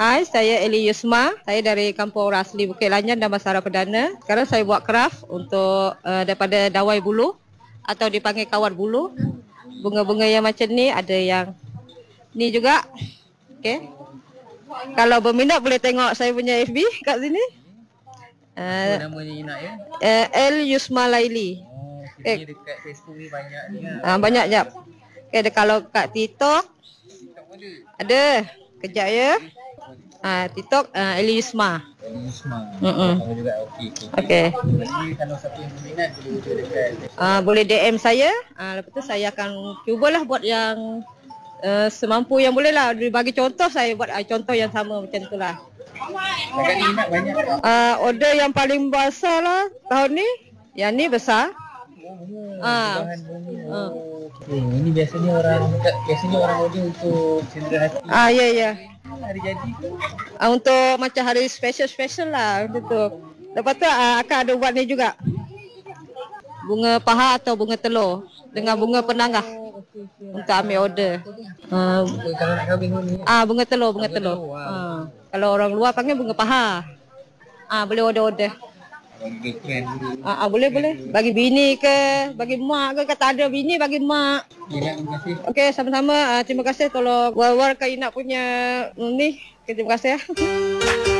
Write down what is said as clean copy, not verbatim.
Hai, saya Eli Yusma. Saya dari Kampung Rasli Bukit Lanjan dan Basara Perdana. Sekarang saya buat kraft untuk daripada dawai bulu atau dipanggil kawat bulu. Bunga-bunga yang macam ni, ada yang ni juga. Okey. Kalau berminat boleh tengok saya punya FB kat sini. Apa namanya Ina ya? El Yusma Laili. Ini dekat Facebook ni banyak ni lah. Banyak jap. Okay, kalau kat TikTok ada. Kejap ya. TikTok Eli Yusma. Eli Yusma. Mm-mm. Sama juga. Okey. Jadi kalau siapa yang berminat boleh wujud dekat Boleh DM saya. Lepas tu saya akan cubalah buat yang semampu yang boleh lah. Bagi contoh saya buat contoh yang sama macam tu lah. Dekat ni Ina banyak tak? Order yang paling besar lah tahun ni. Yang ni besar. Bahan bunga. Ini biasanya orang order untuk cendera hati. Ya. Hari jadi tu. Untuk macam hari special lah macam tu. Lepas tu akan ada buat ni juga. Bunga paha atau bunga telur dengan bunga penangah untuk ambil order. Kalau nak kahwin ni. Bunga telur. Kalau orang luar panggil bunga paha. Boleh order. Boleh. Bagi bini ke, bagi mak ke, kata ada bini bagi mak. Terima kasih. Okey, sama-sama. Terima kasih tolong war-warkan Ina punya ni. Terima kasih.